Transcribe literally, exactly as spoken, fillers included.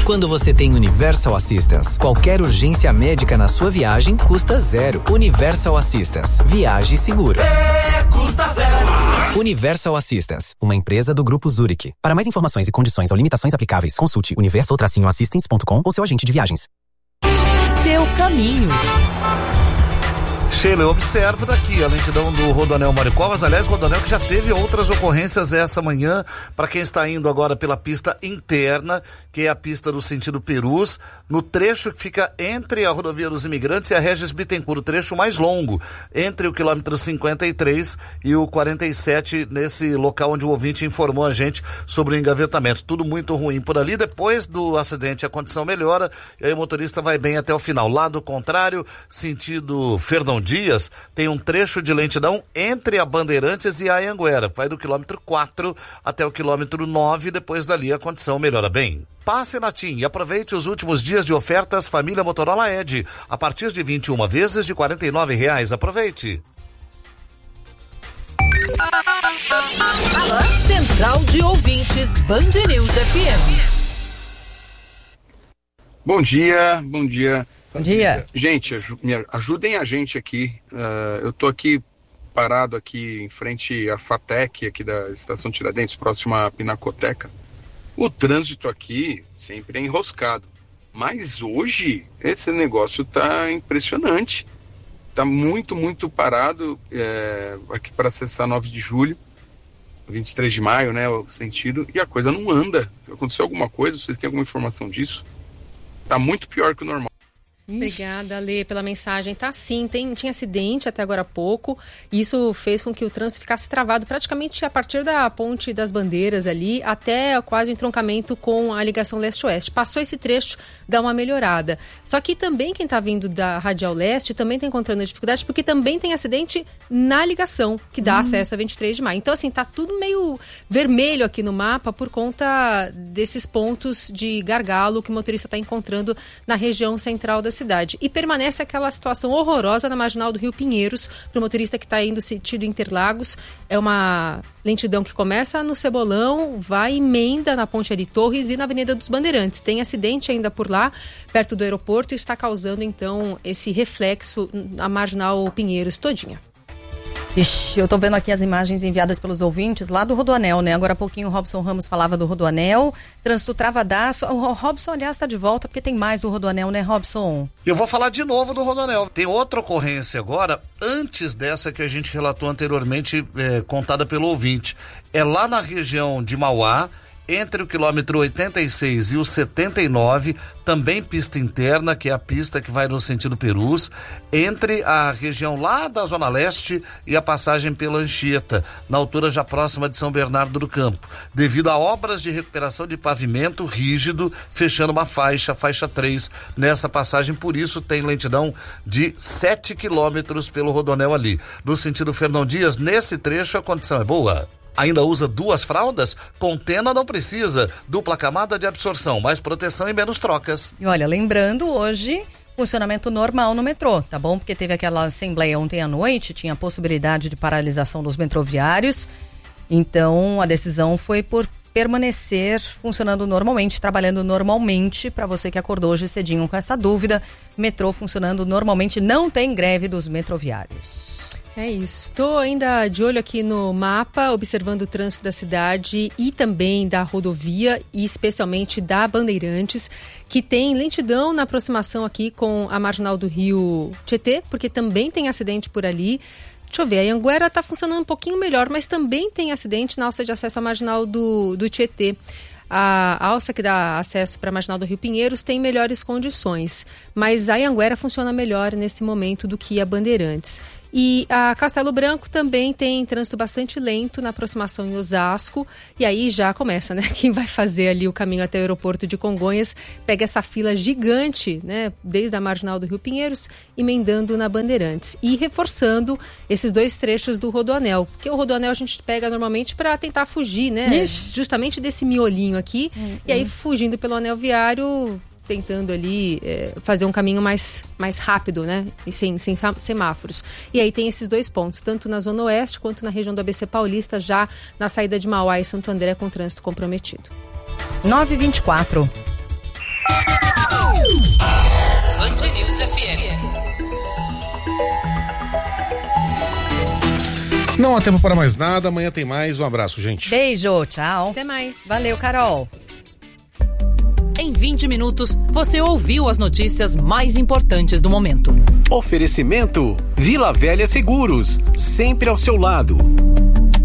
Quando você tem Universal Assistance, qualquer urgência médica na sua viagem custa zero. Universal Assistance. Viaje seguro. É, custa zero. Universal Assistance, uma empresa do Grupo Zurich. Para mais informações e condições ou limitações aplicáveis, consulte universal assistance ponto com ou seu agente de viagens. Seu caminho. Sheila, eu observo daqui a lentidão do Rodoanel Mário Covas, aliás, Rodoanel que já teve outras ocorrências essa manhã, para quem está indo agora pela pista interna, que é a pista do sentido Perus, no trecho que fica entre a rodovia dos Imigrantes e a Regis Bittencourt, o trecho mais longo, entre o quilômetro cinquenta e três e o quarenta e sete, nesse local onde o ouvinte informou a gente sobre o engavetamento. Tudo muito ruim por ali. Depois do acidente a condição melhora e aí o motorista vai bem até o final. Lado contrário, sentido Fernão Dias, tem um trecho de lentidão entre a Bandeirantes e a Anhanguera. Vai do quilômetro quatro até o quilômetro nove, depois dali a condição melhora bem. Passe na TIM e aproveite os últimos dias de ofertas Família Motorola Edge. A partir de vinte e uma vezes de quarenta e nove reais. Aproveite. Central de Ouvintes, Band News F M. Bom dia, bom dia. Bom dia. Gente, ajudem a gente aqui. Uh, eu tô aqui parado aqui em frente à FATEC, aqui da Estação Tiradentes, próximo à Pinacoteca. O trânsito aqui sempre é enroscado. Mas hoje, esse negócio tá impressionante. Tá muito, muito parado é, aqui para acessar nove de julho, vinte e três de maio, né, o sentido, e a coisa não anda. Se aconteceu alguma coisa, vocês têm alguma informação disso? Tá muito pior que o normal. Obrigada, Lê, pela mensagem. Tá sim, tem, tinha acidente até agora há pouco, e isso fez com que o trânsito ficasse travado praticamente a partir da Ponte das Bandeiras ali, até quase o entroncamento com a ligação leste-oeste. Passou esse trecho, dá uma melhorada. Só que também quem tá vindo da Radial Leste também tá encontrando dificuldade, porque também tem acidente na ligação, que dá hum. acesso a vinte e três de maio. Então, assim, tá tudo meio vermelho aqui no mapa por conta desses pontos de gargalo que o motorista tá encontrando na região central da cidade. E permanece aquela situação horrorosa na marginal do Rio Pinheiros, para o motorista que está indo sentido Interlagos. É uma lentidão que começa no Cebolão, vai emenda na Ponte Ari Torres e na Avenida dos Bandeirantes. Tem acidente ainda por lá, perto do aeroporto, e está causando então esse reflexo na marginal Pinheiros todinha. Ixi, eu tô vendo aqui as imagens enviadas pelos ouvintes lá do Rodoanel, né? Agora há pouquinho o Robson Ramos falava do Rodoanel, trânsito travadaço. O Robson, aliás, está de volta porque tem mais do Rodoanel, né, Robson? Eu vou falar de novo do Rodoanel. Tem outra ocorrência agora, antes dessa que a gente relatou anteriormente, é, contada pelo ouvinte. É lá na região de Mauá, entre o quilômetro oitenta e seis e o setenta e nove, também pista interna, que é a pista que vai no sentido Perus, entre a região lá da Zona Leste e a passagem pela Anchieta, na altura já próxima de São Bernardo do Campo, devido a obras de recuperação de pavimento rígido, fechando uma faixa, faixa três, nessa passagem. Por isso tem lentidão de sete quilômetros pelo Rodoanel ali. No sentido Fernão Dias, nesse trecho a condição é boa. Ainda usa duas fraldas? Contena não precisa. Dupla camada de absorção, mais proteção e menos trocas. E olha, lembrando, hoje, funcionamento normal no metrô, tá bom? Porque teve aquela assembleia ontem à noite, tinha a possibilidade de paralisação dos metroviários. Então, a decisão foi por permanecer funcionando normalmente, trabalhando normalmente. Para você que acordou hoje cedinho com essa dúvida, metrô funcionando normalmente, não tem greve dos metroviários. É isso. Estou ainda de olho aqui no mapa, observando o trânsito da cidade e também da rodovia, e especialmente da Bandeirantes, que tem lentidão na aproximação aqui com a marginal do Rio Tietê, porque também tem acidente por ali. Deixa eu ver, a Anhanguera está funcionando um pouquinho melhor, mas também tem acidente na alça de acesso à marginal do, do Tietê. A alça que dá acesso para a marginal do Rio Pinheiros tem melhores condições, mas a Anhanguera funciona melhor nesse momento do que a Bandeirantes. E a Castelo Branco também tem trânsito bastante lento na aproximação em Osasco, e aí já começa, né? Quem vai fazer ali o caminho até o aeroporto de Congonhas pega essa fila gigante, né? Desde a marginal do Rio Pinheiros, emendando na Bandeirantes e reforçando esses dois trechos do Rodoanel, porque o Rodoanel a gente pega normalmente para tentar fugir, né? Ixi. Justamente desse miolinho aqui, hum, e aí hum. fugindo pelo anel viário, tentando ali é, fazer um caminho mais, mais rápido, né? E sem, sem semáforos. E aí tem esses dois pontos, tanto na Zona Oeste quanto na região do A B C Paulista, já na saída de Mauá e Santo André com trânsito comprometido. nove e vinte e quatro. Band News F M. Não há tempo para mais nada, amanhã tem mais. Um abraço, gente. Beijo, tchau. Até mais. Valeu, Carol. Em vinte minutos, você ouviu as notícias mais importantes do momento. Oferecimento Vila Velha Seguros, sempre ao seu lado.